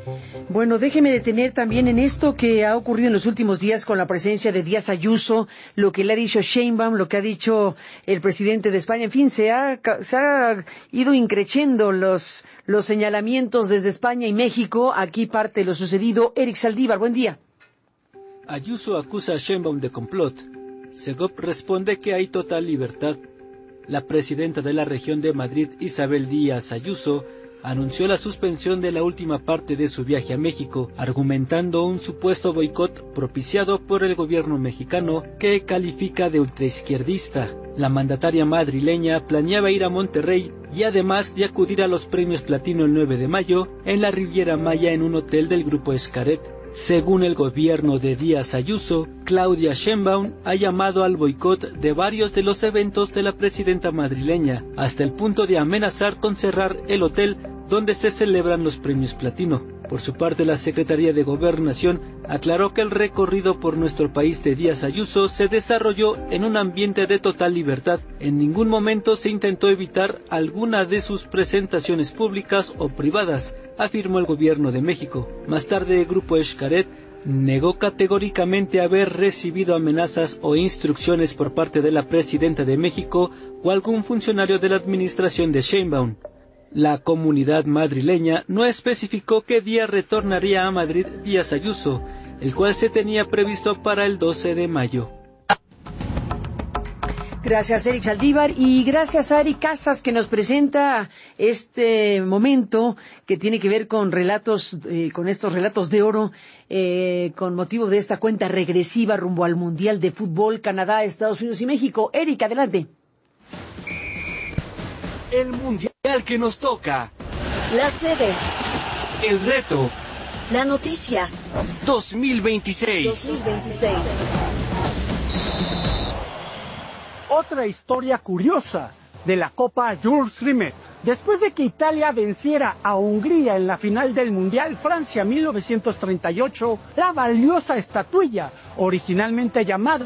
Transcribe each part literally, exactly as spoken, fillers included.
Bueno, déjeme detener también en esto que ha ocurrido en los últimos días con la presencia de Díaz Ayuso, lo que le ha dicho Sheinbaum, lo que ha dicho el presidente de España. En fin, se ha, se ha ido increciendo los, los señalamientos desde España y México. Aquí parte lo sucedido. Eric Saldívar, buen día. Ayuso acusa a Sheinbaum de complot. Segov responde que hay total libertad. La presidenta de la región de Madrid, Isabel Díaz Ayuso, anunció la suspensión de la última parte de su viaje a México, argumentando un supuesto boicot propiciado por el gobierno mexicano que califica de ultraizquierdista. La mandataria madrileña planeaba ir a Monterrey y además de acudir a los premios Platino el nueve de mayo en la Riviera Maya en un hotel del grupo Xcaret. Según el gobierno de Díaz Ayuso, Claudia Sheinbaum ha llamado al boicot de varios de los eventos de la presidenta madrileña, hasta el punto de amenazar con cerrar el hotel donde se celebran los premios Platino. Por su parte, la Secretaría de Gobernación aclaró que el recorrido por nuestro país de Díaz Ayuso se desarrolló en un ambiente de total libertad. En ningún momento se intentó evitar alguna de sus presentaciones públicas o privadas, afirmó el gobierno de México. Más tarde, el grupo Xcaret negó categóricamente haber recibido amenazas o instrucciones por parte de la presidenta de México o algún funcionario de la administración de Sheinbaum. La comunidad madrileña no especificó qué día retornaría a Madrid Díaz Ayuso, el cual se tenía previsto para el doce de mayo. Gracias, Eric Saldívar, y gracias a Eric Casas, que nos presenta este momento que tiene que ver con relatos, eh, con estos relatos de oro, eh, con motivo de esta cuenta regresiva rumbo al Mundial de Fútbol, Canadá, Estados Unidos y México. Eric, adelante. El mundial que nos toca. La sede. El reto. La noticia. dos mil veintiséis. dos mil veintiséis. Otra historia curiosa de la Copa Jules Rimet. Después de que Italia venciera a Hungría en la final del Mundial Francia mil novecientos treinta y ocho, la valiosa estatuilla, originalmente llamada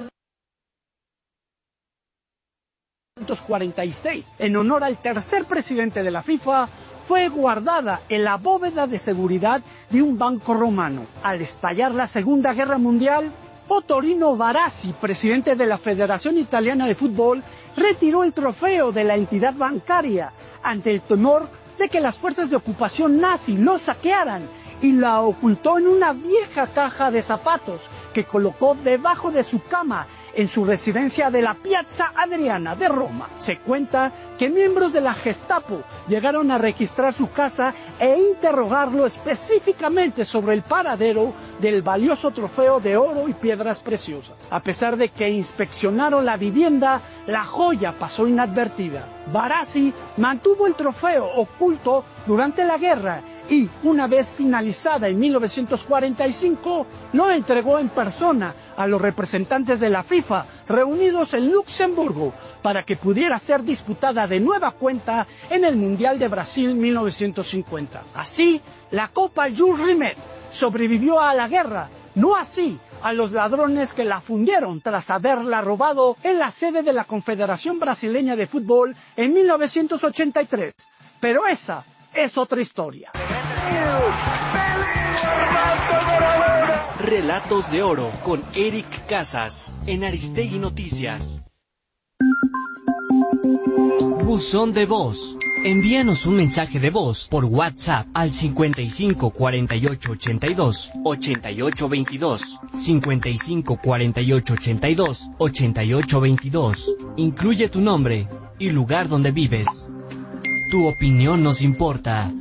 mil novecientos cuarenta y seis, en honor al tercer presidente de la FIFA, fue guardada en la bóveda de seguridad de un banco romano. Al estallar la Segunda Guerra Mundial, Ottorino Barassi, presidente de la Federación Italiana de Fútbol, retiró el trofeo de la entidad bancaria ante el temor de que las fuerzas de ocupación nazi lo saquearan, y la ocultó en una vieja caja de zapatos que colocó debajo de su cama en su residencia de la Piazza Adriana de Roma. Se cuenta que miembros de la Gestapo llegaron a registrar su casa e interrogarlo específicamente sobre el paradero del valioso trofeo de oro y piedras preciosas. A pesar de que inspeccionaron la vivienda, la joya pasó inadvertida. Barassi mantuvo el trofeo oculto durante la guerra y, una vez finalizada en mil novecientos cuarenta y cinco, lo entregó en persona a los representantes de la FIFA reunidos en Luxemburgo para que pudiera ser disputada de nueva cuenta en el Mundial de Brasil mil novecientos cincuenta. Así, la Copa Jules Rimet sobrevivió a la guerra, no así a los ladrones que la fundieron tras haberla robado en la sede de la Confederación Brasileña de Fútbol en mil novecientos ochenta y tres. Pero esa es otra historia. Relatos de oro con Eric Casas en Aristegui Noticias. Buzón de voz. Envíanos un mensaje de voz por WhatsApp al cincuenta y cinco cuarenta y ocho ochenta y dos ochenta y ocho veintidós, cincuenta y cinco cuarenta y ocho ochenta y dos ochenta y ocho veintidós. Incluye tu nombre y lugar donde vives. Tu opinión nos importa.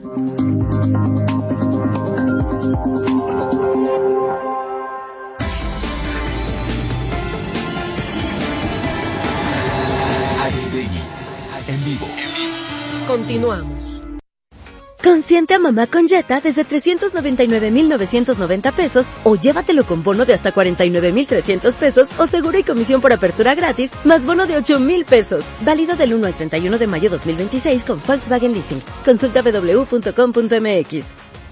Aristegui, en vivo. Continuamos. Consiente a mamá con Jetta desde trescientos noventa y nueve mil novecientos noventa pesos o llévatelo con bono de hasta cuarenta y nueve mil trescientos pesos o seguro y comisión por apertura gratis más bono de ocho mil pesos. Válido del uno al treinta y uno de mayo dos mil veintiséis con Volkswagen Leasing. Consulta doble u doble u doble u punto com punto m x.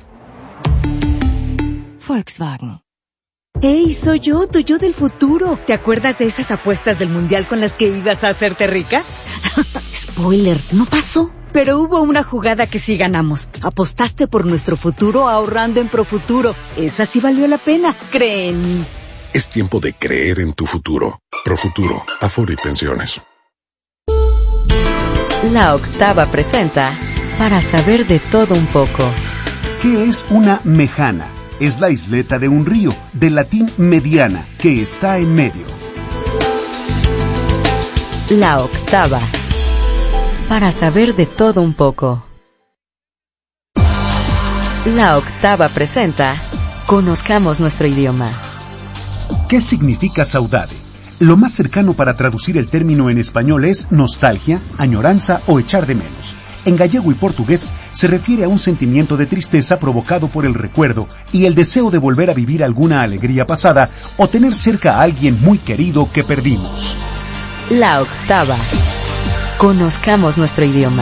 Volkswagen. ¡Hey, soy yo, tu yo del futuro! ¿Te acuerdas de esas apuestas del mundial con las que ibas a hacerte rica? Spoiler, no pasó. Pero hubo una jugada que sí ganamos. Apostaste por nuestro futuro ahorrando en Profuturo. Esa sí valió la pena. Cree en mí. Es tiempo de creer en tu futuro. Profuturo, Afore y Pensiones. La Octava presenta Para saber de todo un poco. ¿Qué es una mejana? Es la isleta de un río, del latín mediana, que está en medio. La Octava. Para saber de todo un poco. La Octava presenta Conozcamos nuestro idioma. ¿Qué significa saudade? Lo más cercano para traducir el término en español es nostalgia, añoranza o echar de menos. En gallego y portugués se refiere a un sentimiento de tristeza provocado por el recuerdo y el deseo de volver a vivir alguna alegría pasada o tener cerca a alguien muy querido que perdimos. La Octava. Conozcamos nuestro idioma.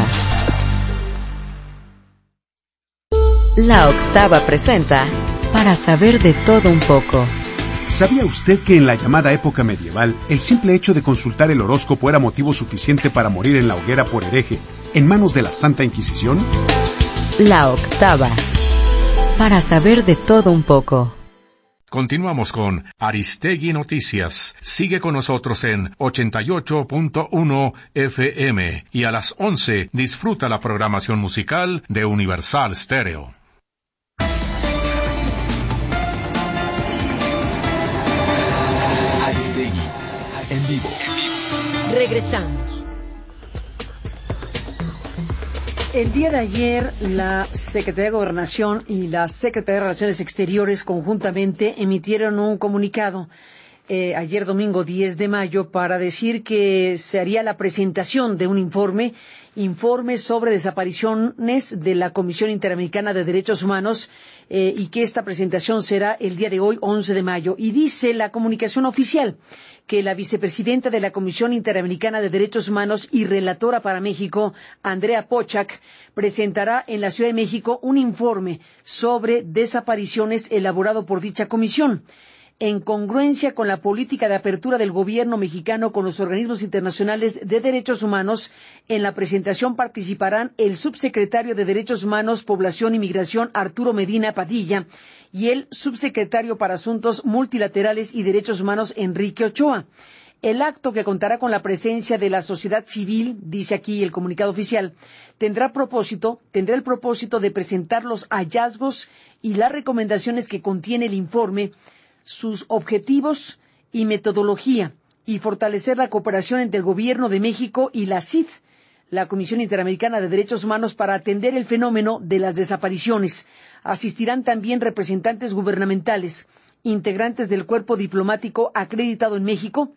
La Octava presenta Para saber de todo un poco. ¿Sabía usted que en la llamada época medieval, el simple hecho de consultar el horóscopo era motivo suficiente para morir en la hoguera por hereje, en manos de la Santa Inquisición? La Octava. Para saber de todo un poco. Continuamos con Aristegui Noticias. Sigue con nosotros en ochenta y ocho punto uno F M y a las once disfruta la programación musical de Universal Stereo. Aristegui en vivo. Regresamos. El día de ayer, la Secretaría de Gobernación y la Secretaría de Relaciones Exteriores conjuntamente emitieron un comunicado, eh, ayer domingo diez de mayo, para decir que se haría la presentación de un informe, informe sobre desapariciones de la Comisión Interamericana de Derechos Humanos, eh, y que esta presentación será el día de hoy, once de mayo. Y dice la comunicación oficial que la vicepresidenta de la Comisión Interamericana de Derechos Humanos y relatora para México, Andrea Pochak, presentará en la Ciudad de México un informe sobre desapariciones elaborado por dicha comisión. En congruencia con la política de apertura del gobierno mexicano con los organismos internacionales de derechos humanos, en la presentación participarán el subsecretario de Derechos Humanos, Población y Migración, Arturo Medina Padilla, y el subsecretario para Asuntos Multilaterales y Derechos Humanos, Enrique Ochoa. El acto, que contará con la presencia de la sociedad civil, dice aquí el comunicado oficial, tendrá propósito, tendrá el propósito de presentar los hallazgos y las recomendaciones que contiene el informe, sus objetivos y metodología, y fortalecer la cooperación entre el Gobierno de México y la C I D, la Comisión Interamericana de Derechos Humanos, para atender el fenómeno de las desapariciones. Asistirán también representantes gubernamentales, integrantes del cuerpo diplomático acreditado en México,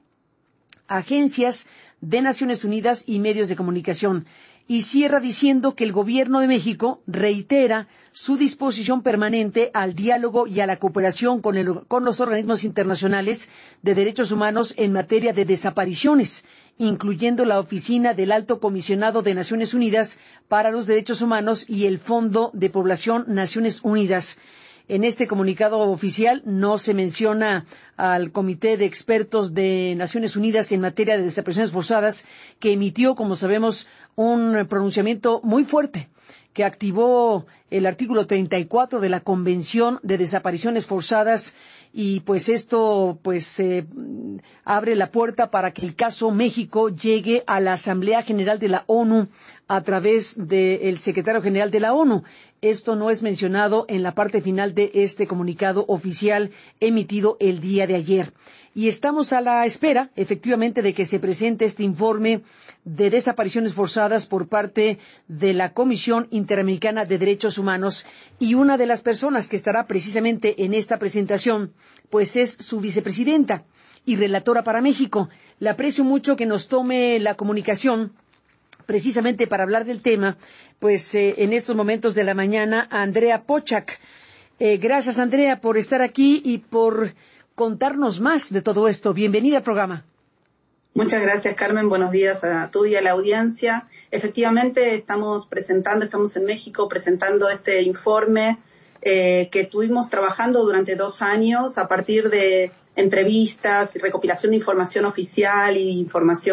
agencias de Naciones Unidas y medios de comunicación. Y cierra diciendo que el Gobierno de México reitera su disposición permanente al diálogo y a la cooperación con, el, con los organismos internacionales de derechos humanos en materia de desapariciones, incluyendo la Oficina del Alto Comisionado de Naciones Unidas para los Derechos Humanos y el Fondo de Población Naciones Unidas. En este comunicado oficial no se menciona al Comité de Expertos de Naciones Unidas en materia de desapariciones forzadas, que emitió, como sabemos, un pronunciamiento muy fuerte, que activó el artículo treinta y cuatro de la Convención de Desapariciones Forzadas, y pues esto pues eh, abre la puerta para que el caso México llegue a la Asamblea General de la ONU a través del secretario general de la ONU. Esto no es mencionado en la parte final de este comunicado oficial emitido el día de ayer. Y estamos a la espera, efectivamente, de que se presente este informe de desapariciones forzadas por parte de la Comisión Interamericana de Derechos Humanos. Y una de las personas que estará precisamente en esta presentación, pues es su vicepresidenta y relatora para México. Le aprecio mucho que nos tome la comunicación precisamente para hablar del tema, pues eh, en estos momentos de la mañana, Andrea Pochak. Eh, gracias, Andrea, por estar aquí y por contarnos más de todo esto. Bienvenida al programa. Muchas gracias, Carmen. Buenos días a tú y a la audiencia. Efectivamente, estamos presentando, estamos en México presentando este informe eh, que estuvimos trabajando durante dos años a partir de entrevistas, recopilación de información oficial y información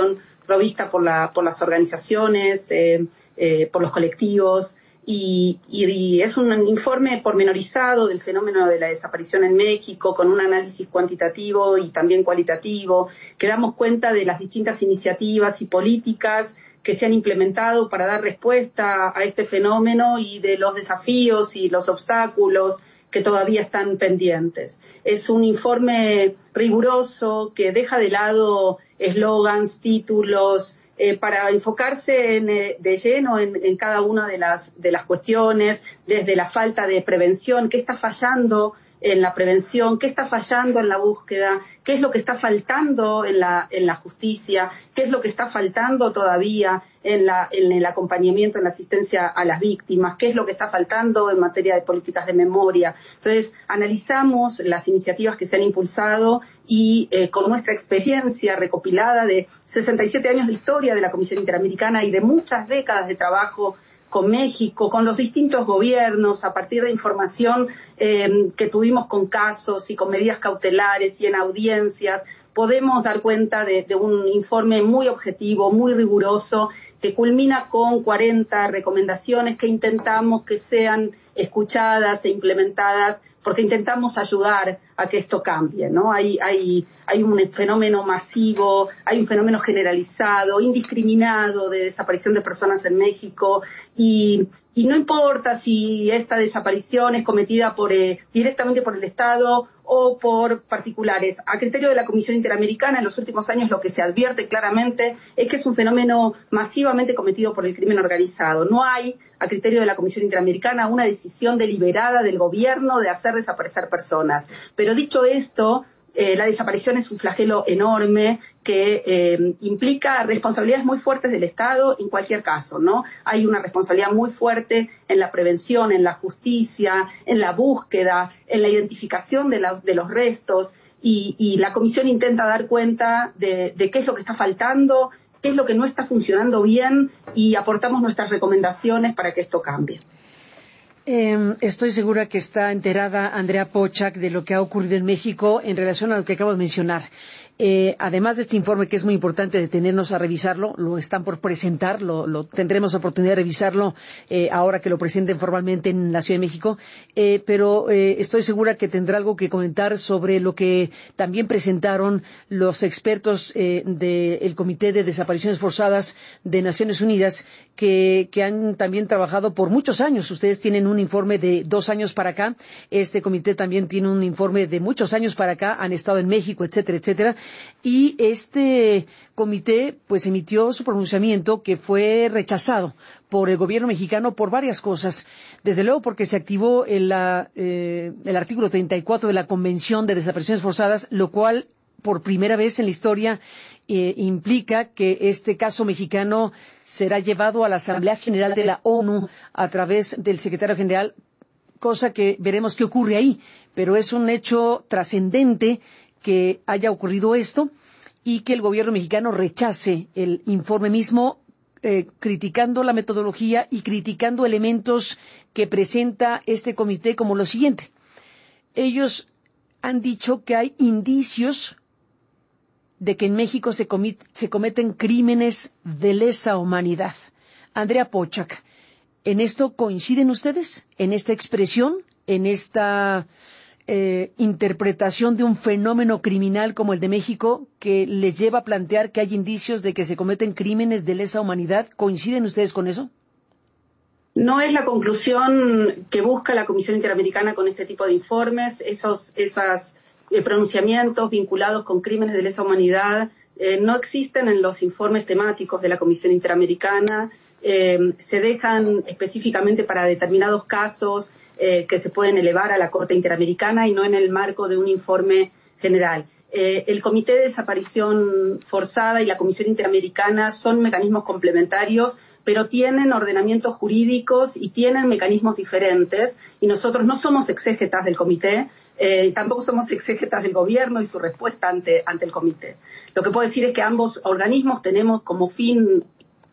provista por, la, por las organizaciones, eh, eh, por los colectivos, y, y, y es un informe pormenorizado del fenómeno de la desaparición en México, con un análisis cuantitativo y también cualitativo, que damos cuenta de las distintas iniciativas y políticas que se han implementado para dar respuesta a este fenómeno y de los desafíos y los obstáculos que todavía están pendientes. Es un informe riguroso que deja de lado eslogans, títulos, eh, para enfocarse en, eh, de lleno en, en cada una de las, de las cuestiones, desde la falta de prevención, qué está fallando en la prevención, qué está fallando en la búsqueda, qué es lo que está faltando en la, en la justicia, qué es lo que está faltando todavía en, la, en el acompañamiento, en la asistencia a las víctimas, qué es lo que está faltando en materia de políticas de memoria. Entonces, analizamos las iniciativas que se han impulsado y eh, con nuestra experiencia recopilada de sesenta y siete años de historia de la Comisión Interamericana y de muchas décadas de trabajo con México, con los distintos gobiernos, a partir de información eh, que tuvimos con casos y con medidas cautelares y en audiencias, podemos dar cuenta de, de un informe muy objetivo, muy riguroso, que culmina con cuarenta recomendaciones que intentamos que sean escuchadas e implementadas, porque intentamos ayudar a que esto cambie, ¿no? Hay, hay, hay un fenómeno masivo, hay un fenómeno generalizado, indiscriminado de desaparición de personas en México y, y no importa si esta desaparición es cometida por, eh, directamente por el Estado o por particulares. A criterio de la Comisión Interamericana, en los últimos años lo que se advierte claramente es que es un fenómeno masivamente cometido por el crimen organizado. No hay, a criterio de la Comisión Interamericana, una decisión deliberada del gobierno de hacer desaparecer personas. Pero dicho esto, eh, la desaparición es un flagelo enorme que eh, implica responsabilidades muy fuertes del Estado en cualquier caso, ¿no? Hay una responsabilidad muy fuerte en la prevención, en la justicia, en la búsqueda, en la identificación de, la, de los restos, y, y la Comisión intenta dar cuenta de, de qué es lo que está faltando, qué es lo que no está funcionando bien, y aportamos nuestras recomendaciones para que esto cambie. Eh, estoy segura que está enterada Andrea Poczak de lo que ha ocurrido en México en relación a lo que acabo de mencionar. Eh, además de este informe, que es muy importante detenernos a revisarlo, lo están por presentar, lo, lo tendremos oportunidad de revisarlo eh, ahora que lo presenten formalmente en la Ciudad de México, eh, pero eh, estoy segura que tendrá algo que comentar sobre lo que también presentaron los expertos eh, del Comité de Desapariciones Forzadas de Naciones Unidas, que, que han también trabajado por muchos años. Ustedes tienen un informe de dos años para acá, este comité también tiene un informe de muchos años para acá, han estado en México, etcétera, etcétera. Y este comité pues emitió su pronunciamiento, que fue rechazado por el gobierno mexicano por varias cosas. Desde luego porque se activó el, eh, el artículo treinta y cuatro de la Convención de Desapariciones Forzadas, lo cual por primera vez en la historia eh, implica que este caso mexicano será llevado a la Asamblea General de la ONU a través del secretario general, cosa que veremos qué ocurre ahí, pero es un hecho trascendente que haya ocurrido esto y que el gobierno mexicano rechace el informe mismo, eh, criticando la metodología y criticando elementos que presenta este comité, como lo siguiente. Ellos han dicho que hay indicios de que en México se, comit- se cometen crímenes de lesa humanidad. Andrea Poczak, ¿en esto coinciden ustedes? ¿En esta expresión? ¿En esta Eh, interpretación de un fenómeno criminal como el de México, que les lleva a plantear que hay indicios de que se cometen crímenes de lesa humanidad? ¿Coinciden ustedes con eso? No es la conclusión que busca la Comisión Interamericana con este tipo de informes. Esos esos eh, pronunciamientos vinculados con crímenes de lesa humanidad eh, no existen en los informes temáticos de la Comisión Interamericana. Eh, se dejan específicamente para determinados casos Eh, que se pueden elevar a la Corte Interamericana y no en el marco de un informe general. Eh, el Comité de Desaparición Forzada y la Comisión Interamericana son mecanismos complementarios, pero tienen ordenamientos jurídicos y tienen mecanismos diferentes, y nosotros no somos exégetas del comité, eh, tampoco somos exégetas del gobierno y su respuesta ante, ante el comité. Lo que puedo decir es que ambos organismos tenemos como fin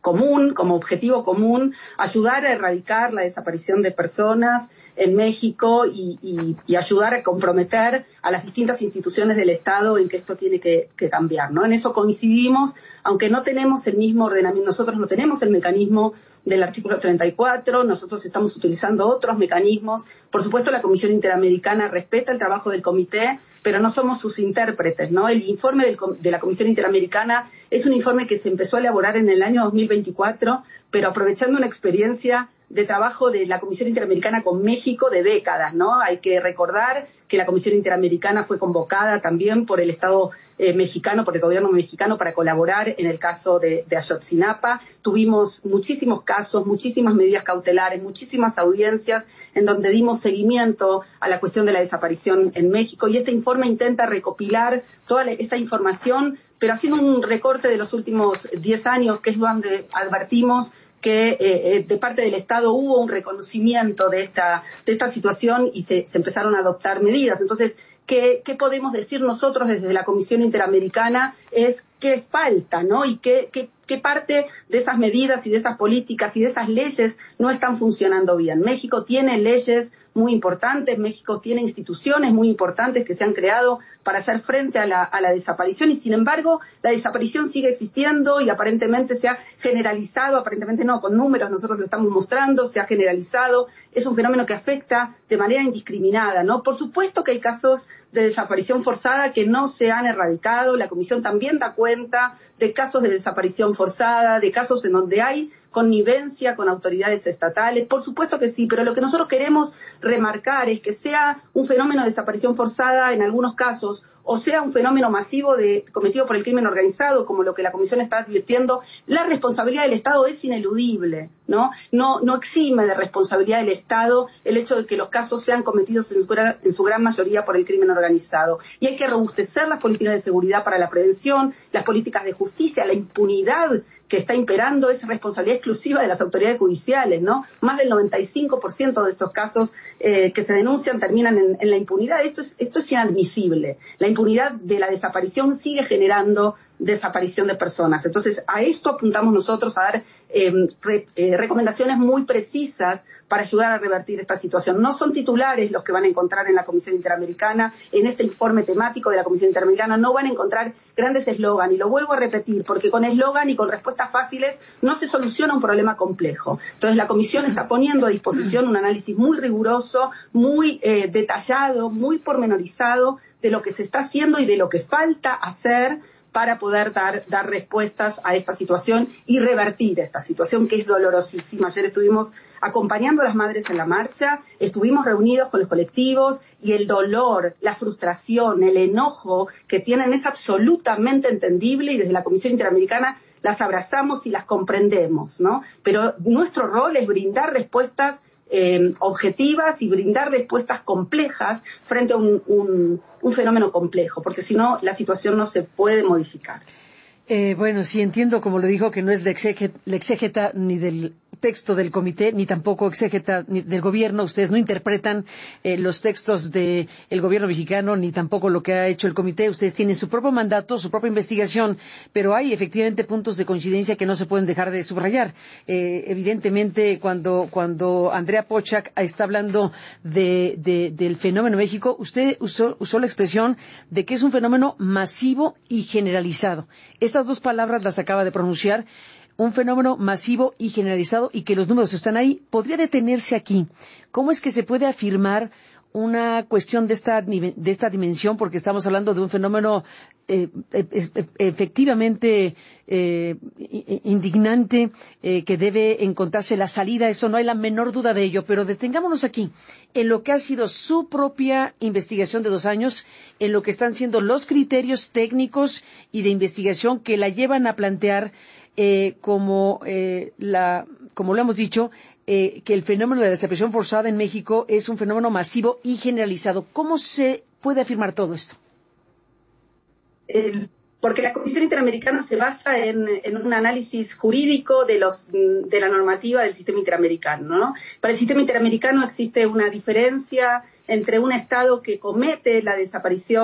común, como objetivo común, ayudar a erradicar la desaparición de personas en México y, y, y ayudar a comprometer a las distintas instituciones del Estado en que esto tiene que, que cambiar, ¿no? En eso coincidimos, aunque no tenemos el mismo ordenamiento, nosotros no tenemos el mecanismo del artículo treinta y cuatro, nosotros estamos utilizando otros mecanismos. Por supuesto, la Comisión Interamericana respeta el trabajo del comité, pero no somos sus intérpretes, ¿no? El informe del, de la Comisión Interamericana es un informe que se empezó a elaborar en el año dos mil veinticuatro, pero aprovechando una experiencia de trabajo de la Comisión Interamericana con México de décadas, ¿no? Hay que recordar que la Comisión Interamericana fue convocada también por el Estado eh, mexicano, por el gobierno mexicano, para colaborar en el caso de, de Ayotzinapa. Tuvimos muchísimos casos, muchísimas medidas cautelares, muchísimas audiencias en donde dimos seguimiento a la cuestión de la desaparición en México, y este informe intenta recopilar toda la, esta información, pero haciendo un recorte de los últimos diez años, que es donde advertimos que eh, de parte del Estado hubo un reconocimiento de esta, de esta situación y se, se empezaron a adoptar medidas. Entonces, ¿qué, qué podemos decir nosotros desde la Comisión Interamericana? Es qué falta, ¿no? Y qué, qué, qué parte de esas medidas y de esas políticas y de esas leyes no están funcionando bien. México tiene leyes muy importantes, México tiene instituciones muy importantes que se han creado para hacer frente a la, a la desaparición, y sin embargo la desaparición sigue existiendo y aparentemente se ha generalizado, aparentemente no, con números nosotros lo estamos mostrando, se ha generalizado, es un fenómeno que afecta de manera indiscriminada, ¿no? Por supuesto que hay casos de desaparición forzada que no se han erradicado, la Comisión también da cuenta de casos de desaparición forzada, de casos en donde hay connivencia con autoridades estatales, por supuesto que sí, pero lo que nosotros queremos remarcar es que sea un fenómeno de desaparición forzada en algunos casos, o sea un fenómeno masivo de, cometido por el crimen organizado, como lo que la Comisión está advirtiendo, la responsabilidad del Estado es ineludible, ¿no? No, no exime de responsabilidad del Estado el hecho de que los casos sean cometidos en su, en su gran mayoría por el crimen organizado. Y hay que robustecer las políticas de seguridad para la prevención, las políticas de justicia, la impunidad que está imperando es responsabilidad exclusiva de las autoridades judiciales, ¿no? Más del noventa y cinco por ciento de estos casos eh, que se denuncian terminan en, en la impunidad. Esto es, esto es inadmisible. La impunidad de la desaparición sigue generando desaparición de personas. Entonces, a esto apuntamos nosotros, a dar eh, re, eh, recomendaciones muy precisas para ayudar a revertir esta situación. No son titulares los que van a encontrar en la Comisión Interamericana, en este informe temático de la Comisión Interamericana, no van a encontrar grandes eslogan, y lo vuelvo a repetir, porque con eslogan y con respuestas fáciles no se soluciona un problema complejo. Entonces, la Comisión está poniendo a disposición un análisis muy riguroso, muy eh, detallado, muy pormenorizado de lo que se está haciendo y de lo que falta hacer para poder dar, dar respuestas a esta situación y revertir esta situación que es dolorosísima. Ayer estuvimos acompañando a las madres en la marcha, estuvimos reunidos con los colectivos y el dolor, la frustración, el enojo que tienen es absolutamente entendible, y desde la Comisión Interamericana las abrazamos y las comprendemos, ¿no? Pero nuestro rol es brindar respuestas Eh, objetivas y brindar respuestas complejas frente a un, un, un fenómeno complejo, porque si no, la situación no se puede modificar. Eh, bueno, sí entiendo, como lo dijo, que no es la exégeta, la exégeta ni del texto del comité, ni tampoco exégeta ni del gobierno. Ustedes no interpretan eh, los textos del gobierno mexicano, ni tampoco lo que ha hecho el comité. Ustedes tienen su propio mandato, su propia investigación, pero hay efectivamente puntos de coincidencia que no se pueden dejar de subrayar. Eh, evidentemente, cuando cuando Andrea Pochak está hablando de, de del fenómeno México, usted usó, usó la expresión de que es un fenómeno masivo y generalizado. Estas dos palabras las acaba de pronunciar, un fenómeno masivo y generalizado, y que los números están ahí. ¿Podría detenerse aquí? ¿Cómo es que se puede afirmar una cuestión de esta, de esta dimensión? Porque estamos hablando de un fenómeno eh, e, efectivamente eh, indignante, eh, que debe encontrarse la salida, eso no hay la menor duda de ello, pero detengámonos aquí, en lo que ha sido su propia investigación de dos años, en lo que están siendo los criterios técnicos y de investigación que la llevan a plantear eh, como, eh, la, como lo hemos dicho, eh, que el fenómeno de la desaparición forzada en México es un fenómeno masivo y generalizado. ¿Cómo se puede afirmar todo esto? El... Porque la Comisión Interamericana se basa en, en un análisis jurídico de los de la normativa del sistema interamericano, ¿no? Para el sistema interamericano existe una diferencia entre un Estado que comete la desaparición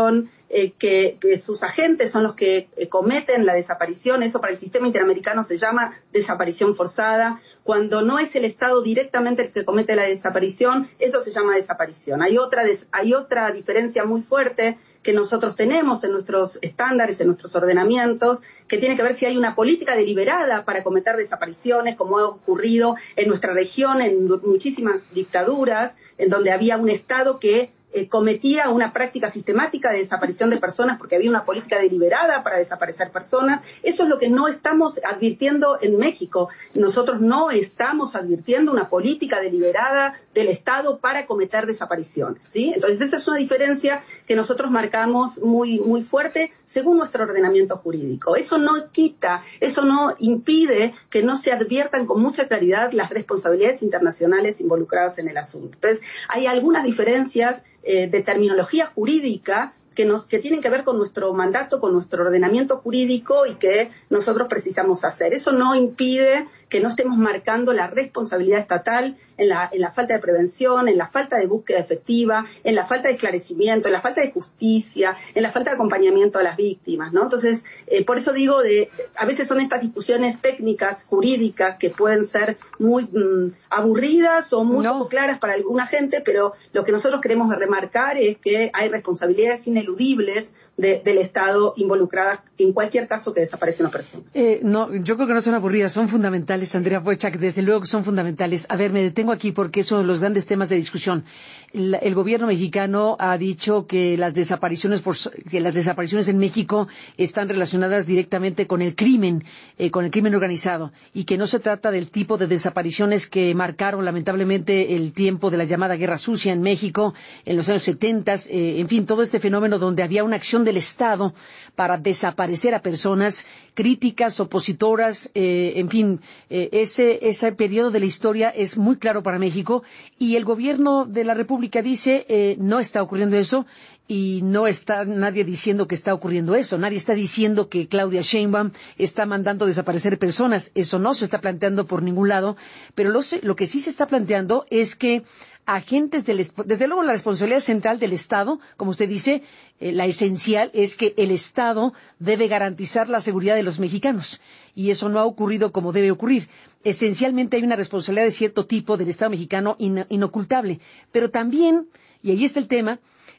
eh, que, que sus agentes son los que eh, cometen la desaparición. Eso para el sistema interamericano se llama desaparición forzada. Cuando no es el Estado directamente el que comete la desaparición, eso se llama desaparición. Hay otra, des, hay otra diferencia muy fuerte que nosotros tenemos en nuestros estándares, en nuestros ordenamientos, que tiene que ver si hay una política deliberada para cometer desapariciones, como ha ocurrido en nuestra región, en muchísimas dictaduras, en donde había un Estado que eh, cometía una práctica sistemática de desaparición de personas porque había una política deliberada para desaparecer personas. Eso es lo que no estamos advirtiendo en México. Nosotros no estamos advirtiendo una política deliberada del Estado para cometer desapariciones, ¿sí? Entonces esa es una diferencia que nosotros marcamos muy, muy fuerte según nuestro ordenamiento jurídico. Eso no quita, eso no impide que no se adviertan con mucha claridad las responsabilidades internacionales involucradas en el asunto. Entonces hay algunas diferencias eh, de terminología jurídica que nos que tienen que ver con nuestro mandato, con nuestro ordenamiento jurídico y que nosotros precisamos hacer. Eso no impide que no estemos marcando la responsabilidad estatal en la, en la falta de prevención, en la falta de búsqueda efectiva, en la falta de esclarecimiento, en la falta de justicia, en la falta de acompañamiento a las víctimas, ¿no? Entonces, eh, por eso digo, de a veces son estas discusiones técnicas, jurídicas, que pueden ser muy mmm, aburridas o muy no. poco claras para alguna gente, pero lo que nosotros queremos remarcar es que hay responsabilidades ineludibles de, del Estado involucradas en cualquier caso que desaparece una persona. Eh, no, yo creo que no son aburridas, son fundamentales, Andrea Boechac, desde luego que son fundamentales. A ver, me detengo aquí porque es uno de los grandes temas de discusión. El, el gobierno mexicano ha dicho que las desapariciones que las desapariciones en México están relacionadas directamente con el crimen, eh, con el crimen organizado, y que no se trata del tipo de desapariciones que marcaron lamentablemente el tiempo de la llamada Guerra Sucia en México en los años setenta, eh, en fin, todo este fenómeno donde había una acción del Estado para desaparecer a personas críticas, opositoras, eh, en fin, eh, ese, ese periodo de la historia es muy claro para México, y el gobierno de la República dice eh, no está ocurriendo eso, y no está nadie diciendo que está ocurriendo eso, nadie está diciendo que Claudia Sheinbaum está mandando desaparecer personas, eso no se está planteando por ningún lado, pero lo, lo que sí se está planteando es que agentes del, desde luego la responsabilidad central del Estado, como usted dice, eh, la esencial es que el Estado debe garantizar la seguridad de los mexicanos, y eso no ha ocurrido como debe ocurrir. Esencialmente hay una responsabilidad de cierto tipo del Estado mexicano in, inocultable, pero también, y ahí está el tema,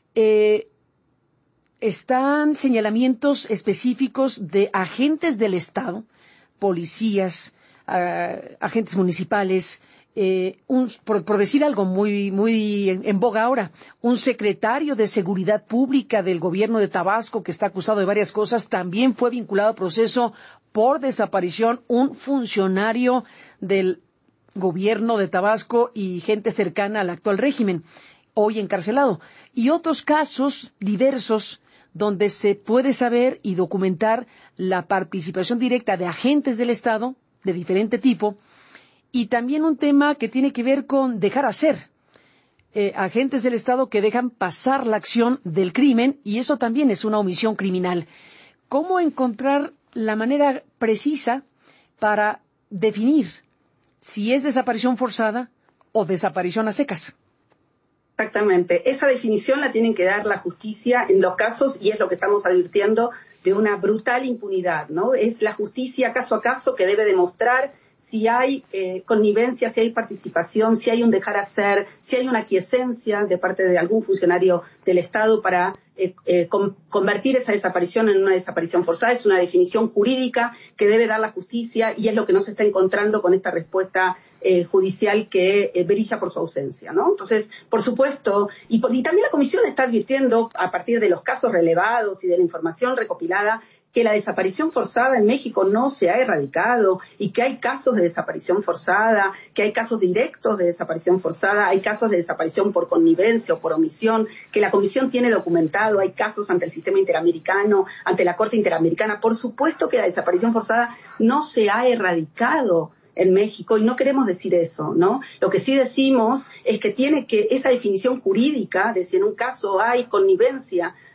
eh, están señalamientos específicos de agentes del Estado, policías, uh, agentes municipales, Eh, un, por, por decir algo muy muy en, en boga ahora, un secretario de Seguridad Pública del gobierno de Tabasco que está acusado de varias cosas, también fue vinculado a proceso por desaparición, un funcionario del gobierno de Tabasco y gente cercana al actual régimen, hoy encarcelado, y otros casos diversos donde se puede saber y documentar la participación directa de agentes del Estado de diferente tipo. Y también un tema que tiene que ver con dejar hacer, eh, agentes del Estado que dejan pasar la acción del crimen, y eso también es una omisión criminal. ¿Cómo encontrar la manera precisa para definir si es desaparición forzada o desaparición a secas? Exactamente. Esa definición la tienen que dar la justicia en los casos, y es lo que estamos advirtiendo, de una brutal impunidad, ¿no? Es la justicia caso a caso que debe demostrar si hay eh, connivencia, si hay participación, si hay un dejar hacer, si hay una aquiescencia de parte de algún funcionario del Estado para eh, eh, con, convertir esa desaparición en una desaparición forzada. Es una definición jurídica que debe dar la justicia, y es lo que no se está encontrando con esta respuesta eh, judicial que eh, brilla por su ausencia, ¿no? Entonces, por supuesto, y, por, y también la Comisión está advirtiendo, a partir de los casos relevados y de la información recopilada, que la desaparición forzada en México no se ha erradicado, y que hay casos de desaparición forzada, que hay casos directos de desaparición forzada, hay casos de desaparición por connivencia o por omisión, que la Comisión tiene documentado, hay casos ante el sistema interamericano, ante la Corte Interamericana. Por supuesto que la desaparición forzada no se ha erradicado en México, y no queremos decir eso, ¿no? Lo que sí decimos es que tiene que esa definición jurídica de si en un caso hay connivencia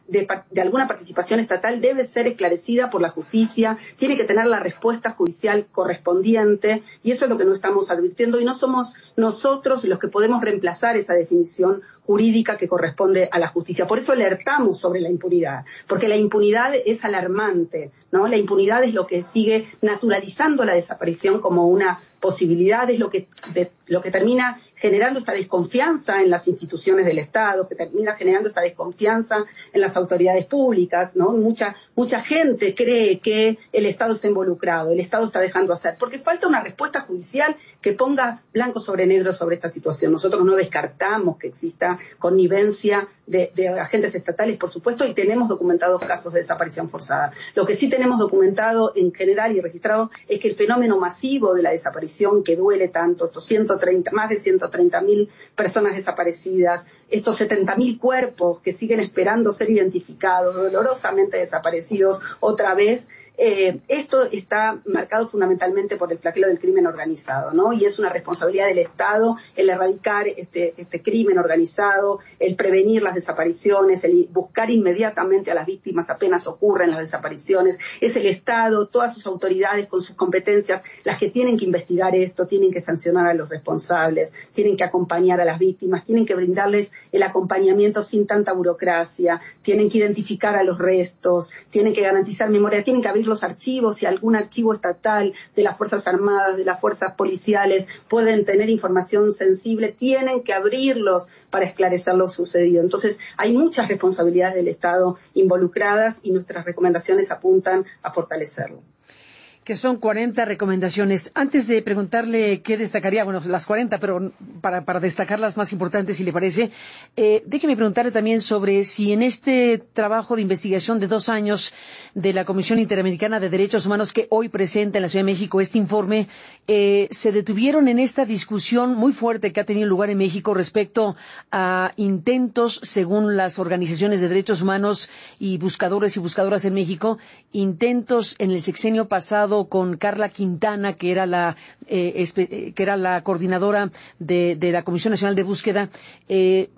de, de alguna participación estatal debe ser esclarecida por la justicia, tiene que tener la respuesta judicial correspondiente, y eso es lo que no estamos advirtiendo, y no somos nosotros los que podemos reemplazar esa definición jurídica que corresponde a la justicia. Por eso alertamos sobre la impunidad, porque la impunidad es alarmante, ¿no? La impunidad es lo que sigue naturalizando la desaparición como una posibilidad, es lo que, de, lo que termina generando esta desconfianza en las instituciones del Estado, que termina generando esta desconfianza en las autoridades públicas, ¿no? Mucha, mucha gente cree que el Estado está involucrado, el Estado está dejando hacer, porque falta una respuesta judicial que ponga blanco sobre negro sobre esta situación. Nosotros no descartamos que exista connivencia de, de agentes estatales, por supuesto, y tenemos documentados casos de desaparición forzada. Lo que sí tenemos documentado en general y registrado es que el fenómeno masivo de la desaparición que duele tanto, estos ciento treinta, más de ciento treinta mil personas desaparecidas, estos setenta mil cuerpos que siguen esperando ser identificados, dolorosamente desaparecidos otra vez, Eh, esto está marcado fundamentalmente por el flagelo del crimen organizado, ¿no? Y es una responsabilidad del Estado el erradicar este, este crimen organizado, el prevenir las desapariciones, el buscar inmediatamente a las víctimas apenas ocurren las desapariciones. Es el Estado, todas sus autoridades con sus competencias, las que tienen que investigar esto, tienen que sancionar a los responsables, tienen que acompañar a las víctimas, tienen que brindarles el acompañamiento sin tanta burocracia, tienen que identificar a los restos, tienen que garantizar memoria, tienen que abrir los archivos, si algún archivo estatal de las Fuerzas Armadas, de las fuerzas policiales pueden tener información sensible, tienen que abrirlos para esclarecer lo sucedido. Entonces, hay muchas responsabilidades del Estado involucradas y nuestras recomendaciones apuntan a fortalecerlo. Que son cuarenta recomendaciones. Antes de preguntarle qué destacaría, bueno, las cuarenta, pero para, para destacar las más importantes, si le parece, eh, déjeme preguntarle también sobre si en este trabajo de investigación de dos años de la Comisión Interamericana de Derechos Humanos que hoy presenta en la Ciudad de México este informe, eh, se detuvieron en esta discusión muy fuerte que ha tenido lugar en México respecto a intentos, según las organizaciones de derechos humanos y buscadores y buscadoras en México, intentos en el sexenio pasado con Carla Quintana, que era la eh, espe- que era la coordinadora de, de la Comisión Nacional de Búsqueda, eh,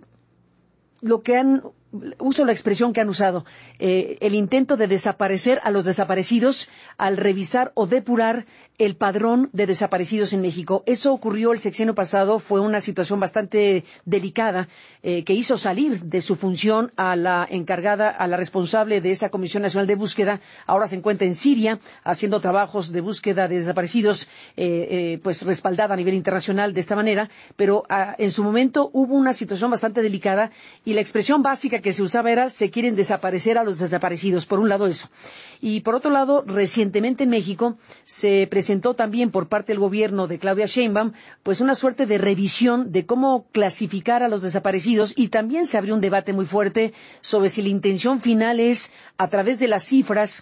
lo que han uso la expresión que han usado, eh, el intento de desaparecer a los desaparecidos al revisar o depurar el padrón de desaparecidos en México. Eso ocurrió el sexenio pasado, fue una situación bastante delicada eh, que hizo salir de su función a la encargada, a la responsable de esa Comisión Nacional de Búsqueda. Ahora se encuentra en Siria haciendo trabajos de búsqueda de desaparecidos, eh, eh, pues respaldada a nivel internacional de esta manera, pero ah, en su momento hubo una situación bastante delicada y la expresión básica que se usaba era se quieren desaparecer a los desaparecidos, por un lado eso. Y por otro lado, recientemente en México se presentó también por parte del gobierno de Claudia Sheinbaum pues una suerte de revisión de cómo clasificar a los desaparecidos, y también se abrió un debate muy fuerte sobre si la intención final es, a través de las cifras,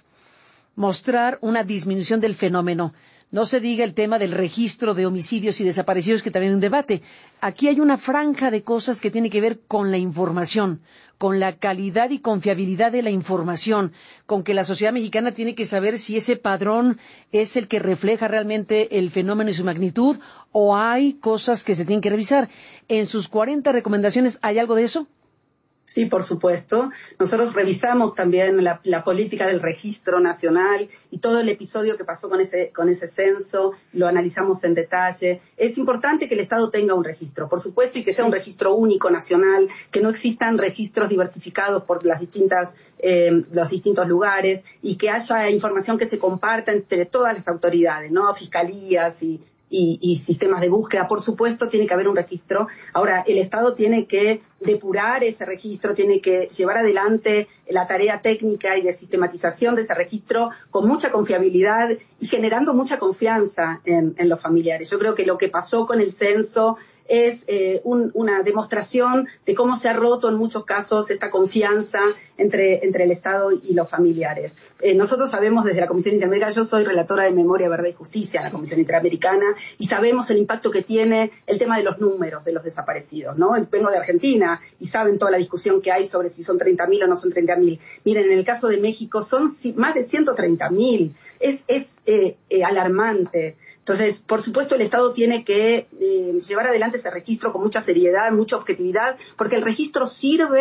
mostrar una disminución del fenómeno. No se diga el tema del registro de homicidios y desaparecidos, que también es un debate. Aquí hay una franja de cosas que tiene que ver con la información, con la calidad y confiabilidad de la información, con que la sociedad mexicana tiene que saber si ese padrón es el que refleja realmente el fenómeno y su magnitud, o hay cosas que se tienen que revisar. En sus cuarenta recomendaciones, ¿hay algo de eso? Sí, por supuesto. Nosotros revisamos también la, la política del registro nacional y todo el episodio que pasó con ese, con ese censo, lo analizamos en detalle. Es importante que el Estado tenga un registro, por supuesto, y que sea un registro único nacional, que no existan registros diversificados por las distintas, eh, los distintos lugares, y que haya información que se comparta entre todas las autoridades, ¿no? Fiscalías y Y, y sistemas de búsqueda. Por supuesto, tiene que haber un registro. Ahora, el Estado tiene que depurar ese registro, tiene que llevar adelante la tarea técnica y de sistematización de ese registro con mucha confiabilidad y generando mucha confianza en, en los familiares. Yo creo que lo que pasó con el censo es eh, un, una demostración de cómo se ha roto en muchos casos esta confianza entre, entre el Estado y los familiares. Eh, nosotros sabemos desde la Comisión Interamericana, yo soy relatora de Memoria, Verdad y Justicia en la Comisión Interamericana, y sabemos el impacto que tiene el tema de los números de los desaparecidos, ¿no? Vengo de Argentina y saben toda la discusión que hay sobre si son treinta mil o no son treinta mil. Miren, en el caso de México son más de ciento treinta mil. Es, es eh, eh, alarmante. Entonces, por supuesto, el Estado tiene que eh, llevar adelante ese registro con mucha seriedad, mucha objetividad, porque el registro sirve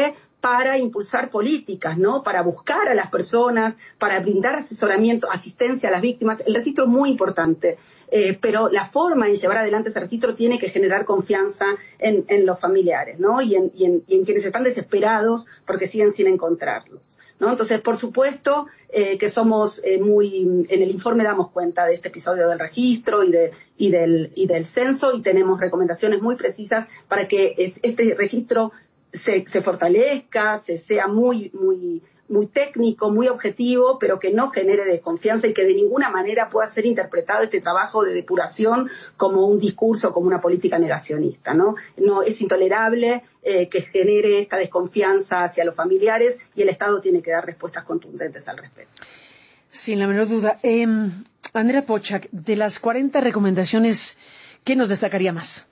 para impulsar políticas, ¿no? Para buscar a las personas, para brindar asesoramiento, asistencia a las víctimas. El registro es muy importante, eh, pero la forma en llevar adelante ese registro tiene que generar confianza en, en los familiares, ¿no? Y en, y, en, y en quienes están desesperados porque siguen sin encontrarlos, ¿no? Entonces, por supuesto eh, que somos eh, muy, en el informe damos cuenta de este episodio del registro y de y del y del censo, y tenemos recomendaciones muy precisas para que es, este registro se, se fortalezca, se sea muy muy muy técnico, muy objetivo, pero que no genere desconfianza y que de ninguna manera pueda ser interpretado este trabajo de depuración como un discurso, como una política negacionista, ¿no? No es intolerable eh, que genere esta desconfianza hacia los familiares, y el Estado tiene que dar respuestas contundentes al respecto. Sin la menor duda. Eh, Andrea Pochak, de las cuarenta recomendaciones, ¿qué nos destacaría más?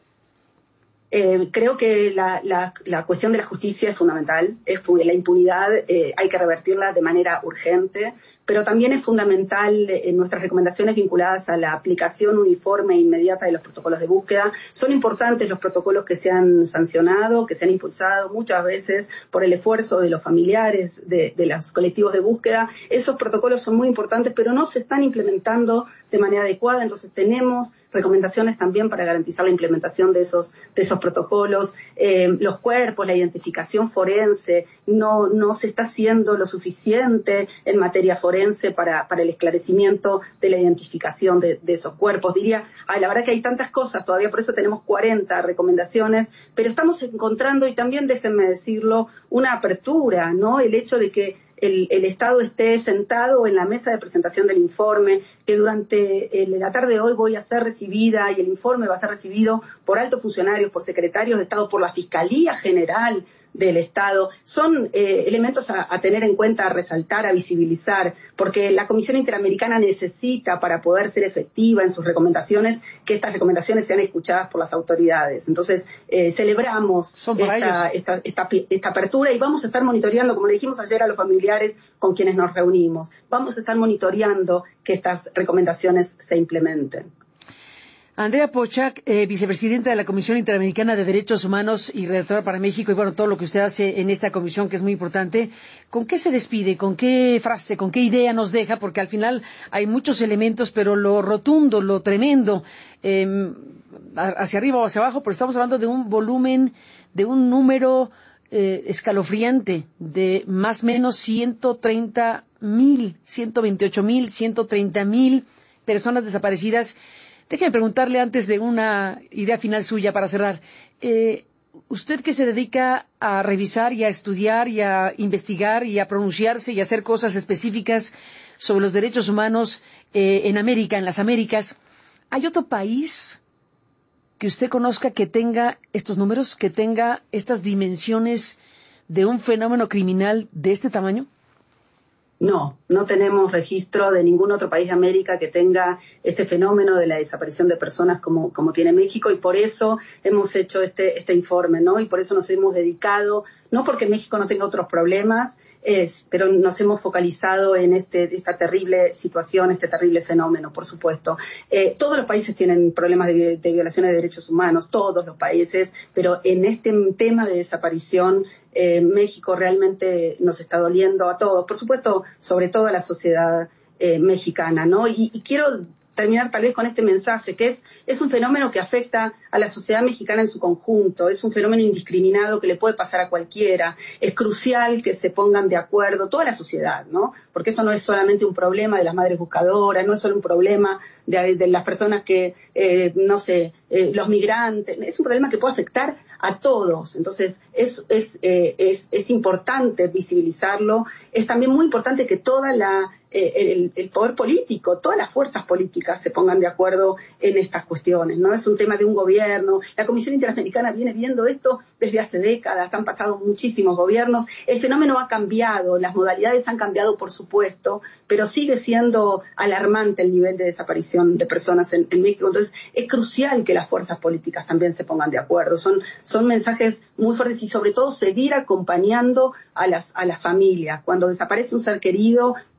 Eh, creo que la, la, la cuestión de la justicia es fundamental. Es, la impunidad eh, hay que revertirla de manera urgente, pero también es fundamental eh, nuestras recomendaciones vinculadas a la aplicación uniforme e inmediata de los protocolos de búsqueda. Son importantes los protocolos que se han sancionado, que se han impulsado muchas veces por el esfuerzo de los familiares, de, de los colectivos de búsqueda. Esos protocolos son muy importantes, pero no se están implementando de manera adecuada. Entonces tenemos recomendaciones también para garantizar la implementación de esos de esos protocolos. Eh, los cuerpos, la identificación forense, no no se está haciendo lo suficiente en materia forense para para el esclarecimiento de la identificación de, de esos cuerpos. Diría, ay, la verdad que hay tantas cosas todavía, por eso tenemos cuarenta recomendaciones, pero estamos encontrando, y también déjenme decirlo, una apertura, ¿no? El hecho de que El, el Estado esté sentado en la mesa de presentación del informe, que durante el, la tarde de hoy voy a ser recibida, y el informe va a ser recibido por altos funcionarios, por secretarios de Estado, por la Fiscalía General del Estado. Son eh, elementos a, a tener en cuenta, a resaltar, a visibilizar, porque la Comisión Interamericana necesita, para poder ser efectiva en sus recomendaciones, que estas recomendaciones sean escuchadas por las autoridades. Entonces, eh, celebramos esta, esta, esta, esta apertura, y vamos a estar monitoreando, como le dijimos ayer a los familiares con quienes nos reunimos, vamos a estar monitoreando que estas recomendaciones se implementen. Andrea Pochak, eh, vicepresidenta de la Comisión Interamericana de Derechos Humanos y redactora para México, y bueno, todo lo que usted hace en esta comisión, que es muy importante. ¿Con qué se despide? ¿Con qué frase? ¿Con qué idea nos deja? Porque al final hay muchos elementos, pero lo rotundo, lo tremendo, eh, hacia arriba o hacia abajo, pero estamos hablando de un volumen, de un número eh, escalofriante, de más o menos ciento treinta mil, ciento veintiocho mil, ciento treinta mil personas desaparecidas. Déjeme preguntarle, antes de una idea final suya para cerrar, eh, usted que se dedica a revisar y a estudiar y a investigar y a pronunciarse y a hacer cosas específicas sobre los derechos humanos eh, en América, en las Américas, ¿hay otro país que usted conozca que tenga estos números, que tenga estas dimensiones de un fenómeno criminal de este tamaño? No, no tenemos registro de ningún otro país de América que tenga este fenómeno de la desaparición de personas como, como tiene México, y por eso hemos hecho este, este informe, ¿no? Y por eso nos hemos dedicado, no porque México no tenga otros problemas, es, pero nos hemos focalizado en este, esta terrible situación, este terrible fenómeno, por supuesto. Eh, todos los países tienen problemas de, de violaciones de derechos humanos, todos los países, pero en este tema de desaparición, Eh, México realmente nos está doliendo a todos, por supuesto, sobre todo a la sociedad eh, mexicana, ¿no? Y, y quiero terminar tal vez con este mensaje, que es, es un fenómeno que afecta a la sociedad mexicana en su conjunto, es un fenómeno indiscriminado que le puede pasar a cualquiera, es crucial que se pongan de acuerdo toda la sociedad, ¿no? Porque esto no es solamente un problema de las madres buscadoras, no es solo un problema de, de las personas que, eh, no sé, eh, los migrantes, es un problema que puede afectar a todos. Entonces es, es, eh, es, es importante visibilizarlo, es también muy importante que toda la eh, el, el poder político, todas las fuerzas políticas se pongan de acuerdo en estas cuestiones, ¿no? Es un tema de un gobierno, la Comisión Interamericana viene viendo esto desde hace décadas, han pasado muchísimos gobiernos, el fenómeno ha cambiado, las modalidades han cambiado, por supuesto, pero sigue siendo alarmante el nivel de desaparición de personas en, en México. Entonces es crucial que las fuerzas políticas también se pongan de acuerdo, son, son mensajes muy fuertes, y sobre todo seguir acompañando a las, a las familias. Cuando desaparece un ser querido, toda la familia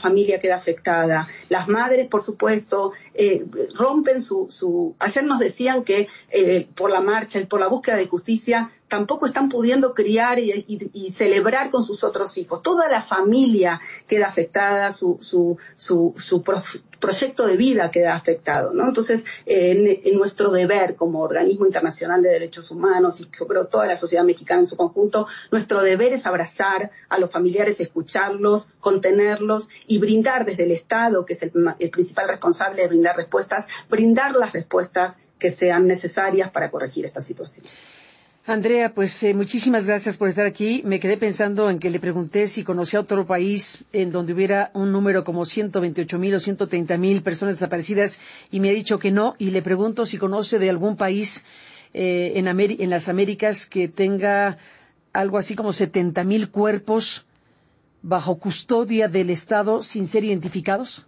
familia queda afectada. Las madres, por supuesto, eh, rompen su, su... Ayer nos decían que eh, por la marcha y por la búsqueda de justicia tampoco están pudiendo criar y, y, y celebrar con sus otros hijos. Toda la familia queda afectada, su, su, su, su pro, proyecto de vida queda afectado, ¿no? Entonces, eh, en, en nuestro deber como organismo internacional de derechos humanos, y yo creo toda la sociedad mexicana en su conjunto, nuestro deber es abrazar a los familiares, escucharlos, contenerlos y brindar desde el Estado, que es el, el principal responsable de brindar respuestas, brindar las respuestas que sean necesarias para corregir esta situación. Andrea, pues eh, muchísimas gracias por estar aquí. Me quedé pensando en que le pregunté si conocía otro país en donde hubiera un número como ciento veintiocho mil o ciento treinta mil personas desaparecidas y me ha dicho que no. Y le pregunto si conoce de algún país eh, en, Ameri- en las Américas que tenga algo así como setenta mil cuerpos bajo custodia del Estado sin ser identificados.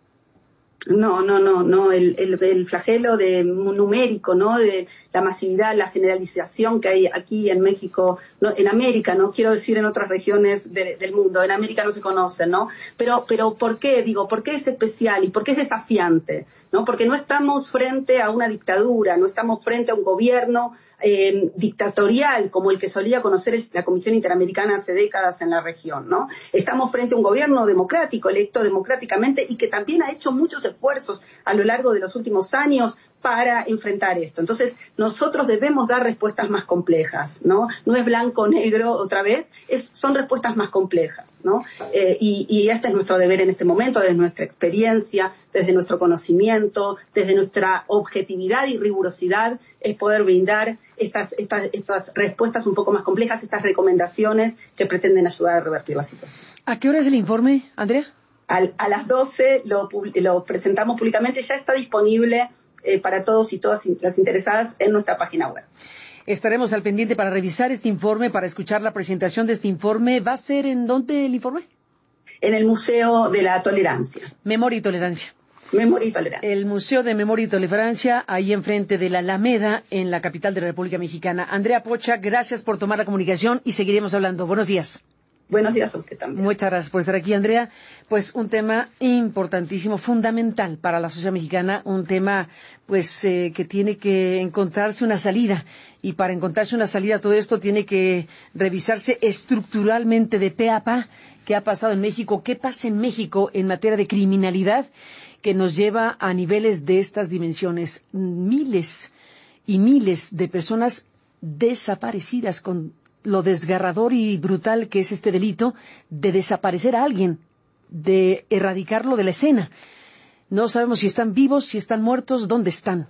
No, no, no, no, el, el, el flagelo de numérico, ¿no? De la masividad, la generalización que hay aquí en México, no, en América, no quiero decir en otras regiones de, del mundo, en América no se conoce, ¿no? Pero, pero, ¿por qué? Digo, ¿por qué es especial y por qué es desafiante? ¿No? Porque no estamos frente a una dictadura, no estamos frente a un gobierno eh, dictatorial como el que solía conocer el, la Comisión Interamericana hace décadas en la región, ¿no? Estamos frente a un gobierno democrático, electo democráticamente y que también ha hecho muchos esfuerzos a lo largo de los últimos años para enfrentar esto. Entonces, nosotros debemos dar respuestas más complejas, ¿no? No es blanco-negro otra vez, es, son respuestas más complejas, ¿no? Eh, y, y este es nuestro deber en este momento, desde nuestra experiencia, desde nuestro conocimiento, desde nuestra objetividad y rigurosidad, es poder brindar estas, estas, estas respuestas un poco más complejas, estas recomendaciones que pretenden ayudar a revertir la situación. ¿A qué hora es el informe, Andrea? Al, a las doce lo, lo presentamos públicamente, ya está disponible Eh, para todos y todas las interesadas en nuestra página web. Estaremos al pendiente para revisar este informe, para escuchar la presentación de este informe. ¿Va a ser en dónde el informe? En el Museo de la Tolerancia. Memoria y Tolerancia. Memoria y Tolerancia. El Museo de Memoria y Tolerancia, ahí enfrente de la Alameda, en la capital de la República Mexicana. Andrea Pocha, gracias por tomar la comunicación y seguiremos hablando. Buenos días. Buenos días a usted también. Muchas gracias por estar aquí, Andrea. Pues un tema importantísimo, fundamental para la sociedad mexicana, un tema pues eh, que tiene que encontrarse una salida. Y para encontrarse una salida a todo esto tiene que revisarse estructuralmente de pe a pa qué ha pasado en México, qué pasa en México en materia de criminalidad que nos lleva a niveles de estas dimensiones. Miles y miles de personas desaparecidas con lo desgarrador y brutal que es este delito de desaparecer a alguien, de erradicarlo de la escena. No sabemos si están vivos, si están muertos, dónde están.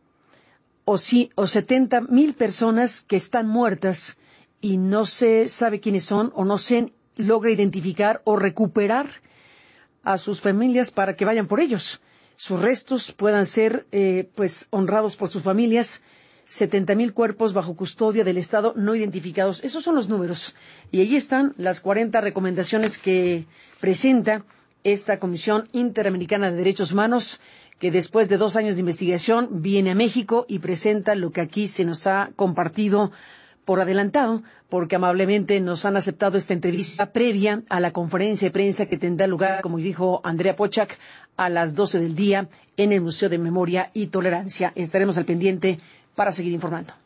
O si, o setenta mil personas que están muertas y no se sabe quiénes son o no se logra identificar o recuperar a sus familias para que vayan por ellos. Sus restos puedan ser eh, pues honrados por sus familias. setenta mil cuerpos bajo custodia del Estado no identificados. Esos son los números. Y ahí están las cuarenta recomendaciones que presenta esta Comisión Interamericana de Derechos Humanos, que después de dos años de investigación viene a México y presenta lo que aquí se nos ha compartido por adelantado, porque amablemente nos han aceptado esta entrevista previa a la conferencia de prensa que tendrá lugar, como dijo Andrea Pochac, a las doce del día en el Museo de Memoria y Tolerancia. Estaremos al pendiente para seguir informando.